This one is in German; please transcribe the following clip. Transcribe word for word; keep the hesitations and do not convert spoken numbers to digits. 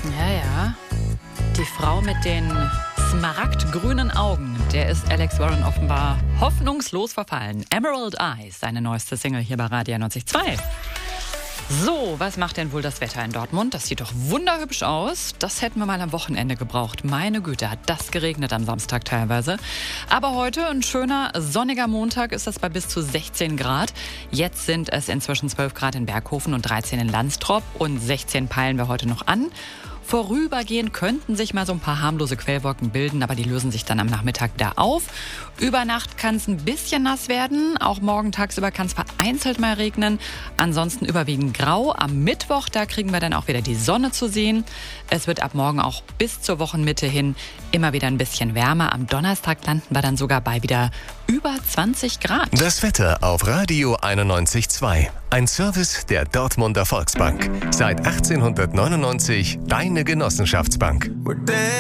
Ja, ja. Die Frau mit den smaragdgrünen Augen, der ist Alex Warren offenbar hoffnungslos verfallen. Emerald Eyes, seine neueste Single hier bei Radio neunzig Komma zwei. So, was macht denn wohl das Wetter in Dortmund? Das sieht doch wunderhübsch aus. Das hätten wir mal am Wochenende gebraucht. Meine Güte, hat das geregnet am Samstag teilweise. Aber heute ein schöner, sonniger Montag ist das bei bis zu sechzehn Grad. Jetzt sind es inzwischen zwölf Grad in Berghofen und dreizehn in Landstrop und sechzehn peilen wir heute noch an. Vorübergehend könnten sich mal so ein paar harmlose Quellwolken bilden, aber die lösen sich dann am Nachmittag da auf. Über Nacht kann es ein bisschen nass werden. Auch morgen tagsüber kann es vereinzelt mal regnen. Ansonsten überwiegend grau. Am Mittwoch, da kriegen wir dann auch wieder die Sonne zu sehen. Es wird ab morgen auch bis zur Wochenmitte hin immer wieder ein bisschen wärmer. Am Donnerstag landen wir dann sogar bei wieder über zwanzig Grad. Das Wetter auf Radio einundneunzig Komma zwei. Ein Service der Dortmunder Volksbank. Seit achtzehnhundertneunundneunzig deine Genossenschaftsbank.